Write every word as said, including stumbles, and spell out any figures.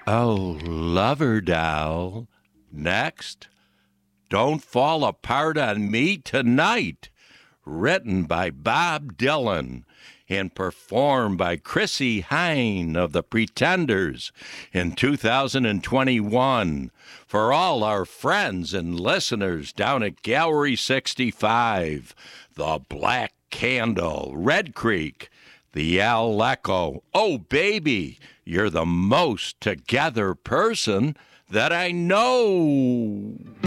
Oh, Lover Doll. Next, Don't Fall Apart on Me Tonight, written by Bob Dylan and performed by Chrissie Hynde of the Pretenders in two thousand twenty-one. For all our friends and listeners down at Gallery sixty-five, the Black Candle, Red Creek, the Al Echo. Oh, baby, you're the most together person that I know.